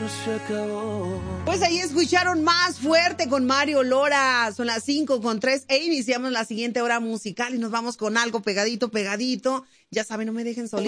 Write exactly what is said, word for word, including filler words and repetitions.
se acabó. Pues ahí escucharon Más Fuerte con Mario Lora. Son las cinco con tres e iniciamos la siguiente hora musical y nos vamos con algo pegadito, pegadito. Ya saben, no me dejen solitos.